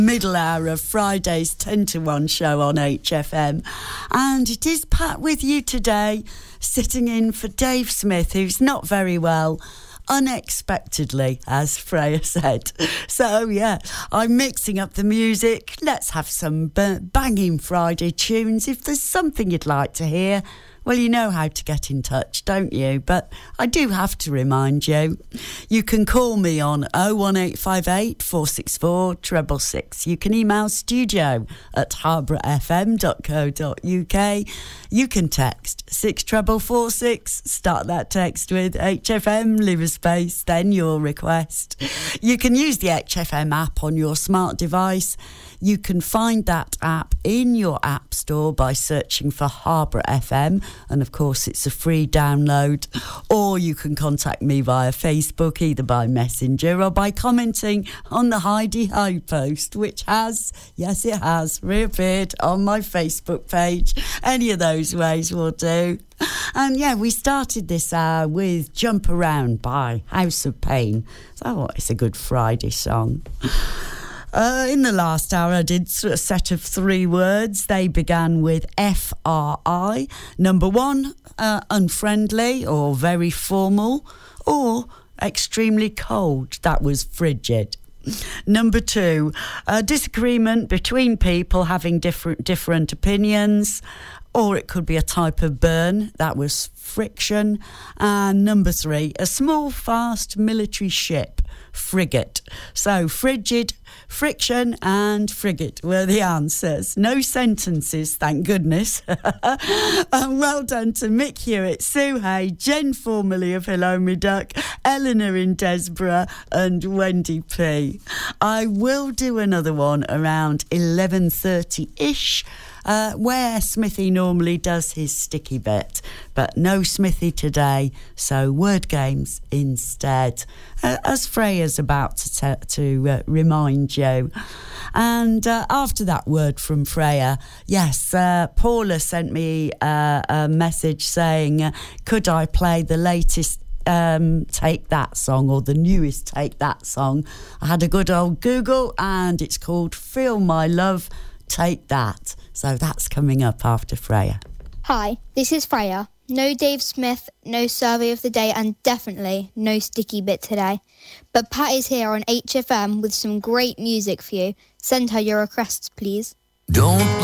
Middle hour of Friday's 10 to 1 show on HFM. And it is Pat with you today, sitting in for Dave Smith, who's not very well, unexpectedly, as Freya said. So, yeah, I'm mixing up the music. Let's have some banging Friday tunes. If there's something you'd like to hear, well, you know how to get in touch, don't you? But I do have to remind you, you can call me on 01858 464 666. You can email studio@harbourfm.co.uk. You can text 64446, start that text with HFM, leave a space, then your request. You can use the HFM app on your smart device. You can find that app in your app store by searching for Harbour FM. And of course, it's a free download. Or you can contact me via Facebook, either by Messenger or by commenting on the Heidi Ho post, which has, yes, it has, reappeared on my Facebook page. Any of those ways will do. And yeah, we started this hour with Jump Around by House of Pain. So it's a good Friday song. In the last hour, I did a set of 3 words. They began with FRI. Number 1, unfriendly or very formal, or extremely cold. That was frigid. Number 2, a disagreement between people having different opinions, or it could be a type of burn. That was friction. And number 3, a small, fast military ship, frigate. So frigid, friction and frigate were the answers. No sentences, thank goodness. And well done to Mick Hewitt, Sue Hay, Jen formerly of Hello Me Duck, Eleanor in Desborough and Wendy P. I will do another one around 11:30-ish, where Smithy normally does his sticky bit, but no Smithy today, so word games instead, as Freya's about to remind you. And after that word from Freya, yes, Paula sent me a message saying, could I play the latest Take That song, or the newest Take That song? I had a good old Google, and it's called Feel My Love, Take That. So that's coming up after Freya. Hi, this is Freya. No Dave Smith, no survey of the day, and definitely no sticky bit today. But Pat is here on HFM with some great music for you. Send her your requests, please. Don't